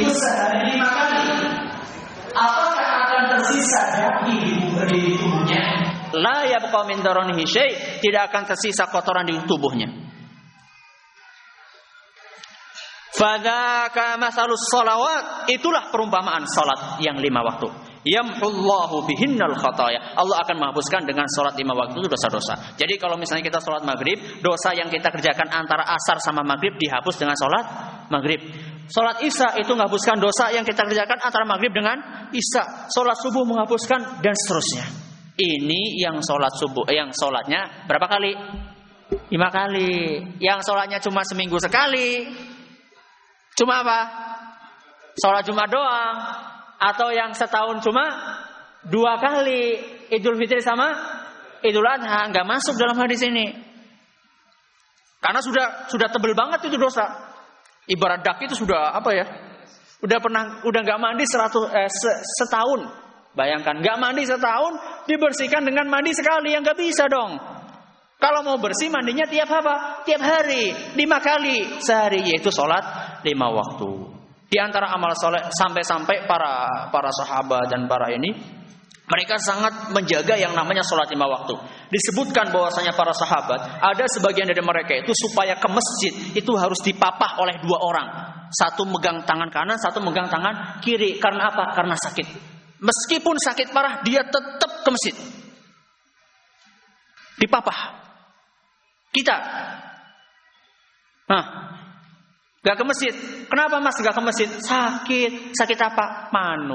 sehari 5 kali, apakah akan tersisa daging di tubuhnya? La yabqa min daranihi syai', tidak akan tersisa kotoran di tubuhnya. Fadzaka masalus shalawat, itulah perumpamaan salat yang 5 waktu. Yamhullahu bihinnal khataya, Allah akan menghapuskan dengan salat 5 waktu itu dosa-dosa. Jadi kalau misalnya kita salat maghrib, dosa yang kita kerjakan antara asar sama maghrib dihapus dengan salat maghrib. Salat isya itu menghapuskan dosa yang kita kerjakan antara maghrib dengan isya. Salat subuh menghapuskan, dan seterusnya. Ini yang salat subuh, yang salatnya berapa kali? 5 kali. Yang salatnya cuma seminggu sekali, cuma apa? Salat Jumat doang. Atau yang setahun cuma 2 kali, Idul Fitri sama Idul Adha, nggak masuk dalam hadis ini. Karena sudah tebel banget itu dosa. Ibarat dak itu sudah apa ya? Udah nggak mandi setahun. Bayangkan nggak mandi setahun dibersihkan dengan mandi sekali, yang nggak bisa dong. Kalau mau bersih mandinya tiap apa? Tiap hari, 5 kali sehari, yaitu sholat 5 waktu. Di antara amal soleh sampai-sampai para sahabat dan para ini, mereka sangat menjaga yang namanya sholat 5 waktu. Disebutkan bahwasanya para sahabat, ada sebagian dari mereka itu supaya ke masjid itu harus dipapah oleh 2 orang. Satu megang tangan kanan, satu megang tangan kiri. Karena apa? Karena sakit. Meskipun sakit parah, dia tetap ke masjid. Dipapah. Kita. Gak ke masjid. Kenapa mas gak ke masjid? Sakit. Sakit apa? Panu.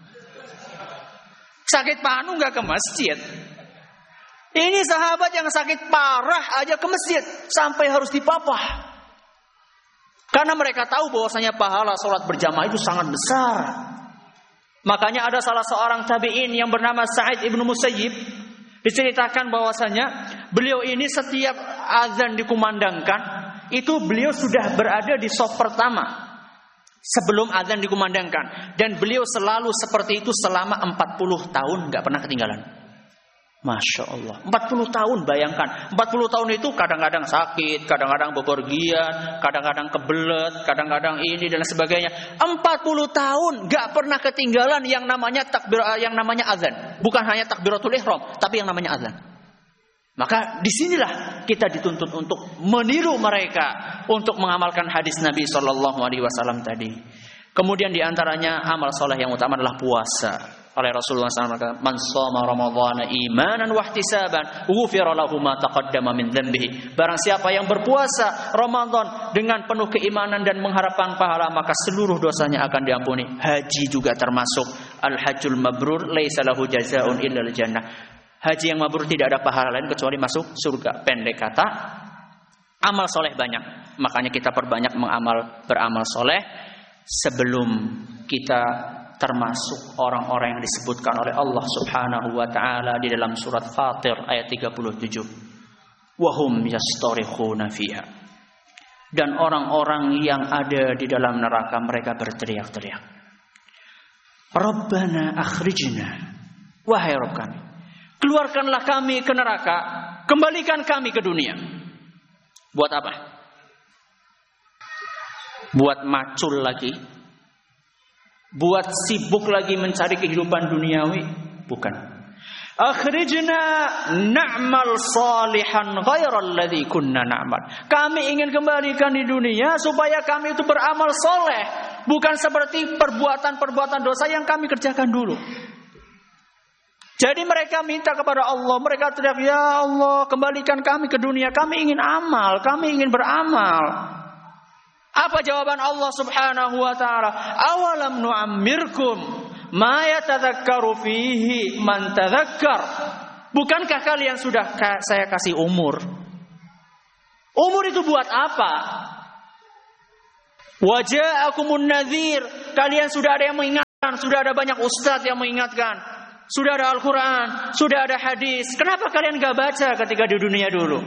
Sakit panu gak ke masjid. Ini sahabat yang sakit parah aja ke masjid, sampai harus dipapah. Karena mereka tahu bahwasanya pahala sholat berjamaah itu sangat besar. Makanya ada salah seorang tabi'in yang bernama Sa'id ibnu Musayyib. Diceritakan bahwasanya beliau ini setiap azan dikumandangkan, itu beliau sudah berada di shaf pertama sebelum azan dikumandangkan, dan beliau selalu seperti itu selama 40 tahun, nggak pernah ketinggalan. Masya Allah, 40 tahun, bayangkan 40 tahun itu kadang-kadang sakit, kadang-kadang bepergian, kadang-kadang kebelet, kadang-kadang ini dan sebagainya. 40 tahun nggak pernah ketinggalan yang namanya takbir, yang namanya azan. Bukan hanya takbiratul ihram, tapi yang namanya azan. Maka disinilah kita dituntut untuk meniru mereka, untuk mengamalkan hadis Nabi SAW tadi. Kemudian diantaranya amal soleh yang utama adalah puasa. Oleh Rasulullah SAW, man shoma ramadhana imanan wahtisaban ghufira lahu ma taqaddama min dhanbihi. Barang siapa yang berpuasa Ramadan dengan penuh keimanan dan mengharapkan pahala, maka seluruh dosanya akan diampuni. Haji juga termasuk. Al-hajjul mabrur laisa lahu jazaa'un illa al-jannah. Haji yang mabrur tidak ada pahala lain kecuali masuk surga. Pendek kata, amal soleh banyak. Makanya kita perbanyak beramal soleh sebelum kita termasuk orang-orang yang disebutkan oleh Allah Subhanahu wa taala di dalam surat Fatir ayat 37. Wahum yastarikhuna fiha. Dan orang-orang yang ada di dalam neraka, mereka berteriak-teriak. Rabbana akhrijna. Wahai Rabb kami, keluarkanlah kami ke neraka, kembalikan kami ke dunia. Buat apa? Buat macul lagi? Buat sibuk lagi mencari kehidupan duniawi? Bukan. Akhrijna na'mal salihan ghairal ladzi kunna na'mal. Kami ingin kembalikan di dunia supaya kami itu beramal soleh, bukan seperti perbuatan-perbuatan dosa yang kami kerjakan dulu. Jadi mereka minta kepada Allah, mereka teriak, ya Allah, kembalikan kami ke dunia, kami ingin amal, kami ingin beramal. Apa jawaban Allah Subhanahu wa taala? Awalam nu'ammirkum ma yatadzakkaru fihi man tadzakkar. Bukankah kalian sudah saya kasih umur? Umur itu buat apa? Waja'akumun nadhir. Kalian sudah ada yang mengingatkan, sudah ada banyak ustadz yang mengingatkan. Sudah ada Al-Quran, sudah ada hadis. Kenapa kalian gak baca ketika di dunia dulu?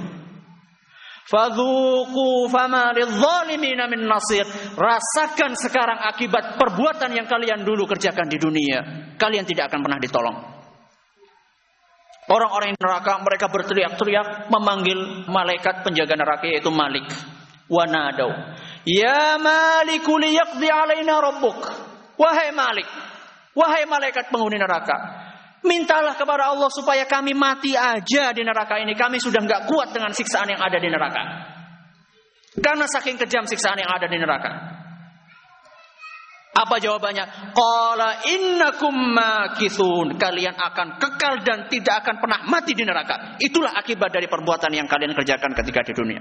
Fadzuqu fama lidzalimina min nasir. Rasakan sekarang akibat perbuatan yang kalian dulu kerjakan di dunia. Kalian tidak akan pernah ditolong. Orang-orang yang neraka, mereka berteriak-teriak memanggil malaikat penjaga neraka, yaitu Malik. Wanadau Ya Maliku liyaqdi alaina rabbuk. Wahai Malik, wahai malaikat penghuni neraka, mintalah kepada Allah supaya kami mati aja di neraka ini. Kami sudah enggak kuat dengan siksaan yang ada di neraka. Karena saking kejam siksaan yang ada di neraka. Apa jawabannya? Qala innakum makithun. Kalian akan kekal dan tidak akan pernah mati di neraka. Itulah akibat dari perbuatan yang kalian kerjakan ketika di dunia.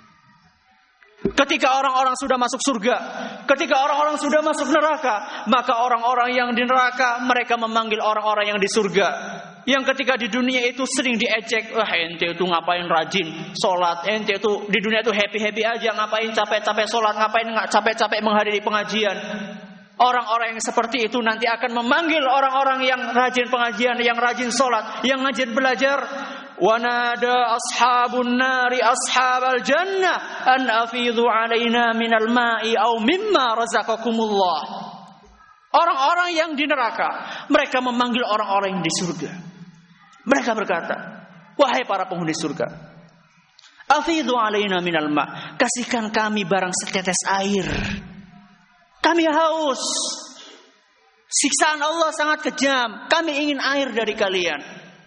Ketika orang-orang sudah masuk surga, ketika orang-orang sudah masuk neraka, maka orang-orang yang di neraka mereka memanggil orang-orang yang di surga. Yang ketika di dunia itu sering diejek, wah ente itu ngapain rajin sholat, ente itu di dunia itu happy-happy aja, ngapain capek-capek sholat, ngapain nggak capek-capek menghadiri pengajian. Orang-orang yang seperti itu nanti akan memanggil orang-orang yang rajin pengajian, yang rajin sholat, yang rajin belajar. Wanada ashabun nari ashabal jannah an afidhu alaina minal ma'i aw mimma razaqakumullah. Orang-orang yang di neraka, mereka memanggil orang-orang yang di surga. Mereka berkata, wahai para penghuni surga, afidhu alaina minal ma', kasihkan kami barang setetes air. Kami haus. Siksaan Allah sangat kejam. Kami ingin air dari kalian.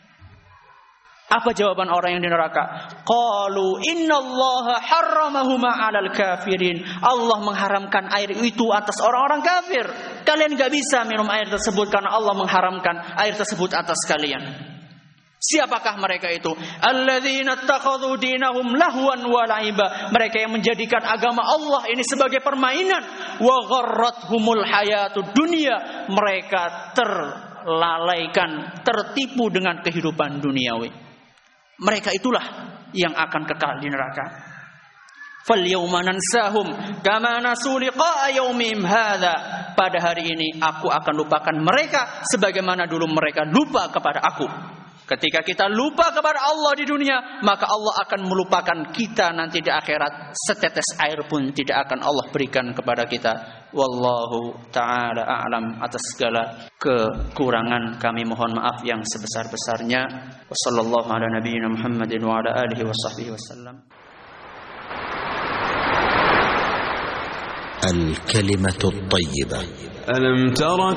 Apa jawaban orang yang di neraka? Qalu innallaha harramahuma 'alal kafirin. Allah mengharamkan air itu atas orang-orang kafir. Kalian enggak bisa minum air tersebut karena Allah mengharamkan air tersebut atas kalian. Siapakah mereka itu? Alladzina ittakhadhu dinahum lahwan wa la'iba. Mereka yang menjadikan agama Allah ini sebagai permainan. Wa gharrathumul hayatud dunya. Mereka terlalaikan, tertipu dengan kehidupan duniawi. Mereka itulah yang akan kekal di neraka. Fal yawma nansahum kama nasu liqa'a yaumihim hadza. Pada hari ini aku akan lupakan mereka sebagaimana dulu mereka lupa kepada aku. Ketika kita lupa kepada Allah di dunia, maka Allah akan melupakan kita nanti di akhirat. Setetes air pun tidak akan Allah berikan kepada kita. Wallahu ta'ala a'lam. Atas segala kekurangan kami mohon maaf yang sebesar-besarnya. Wassallallahu ala nabiyyina Muhammadin wa ala alihi wa sahbihi wasallam. Al-kalimatu at-tayyibah. Alam tara